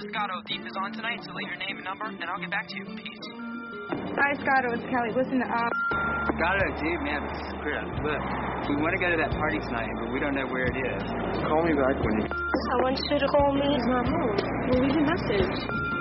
Scotto, Deep is on tonight, so leave your name and number, and I'll get back to you. Peace. Hi, Scotto, it's Kelly. Listen, Scotto, dude, man, screw it. Look, we want to go to that party tonight, but we don't know where it is. Call me back when you... I want you to call me. he's not home. We'll leave a message.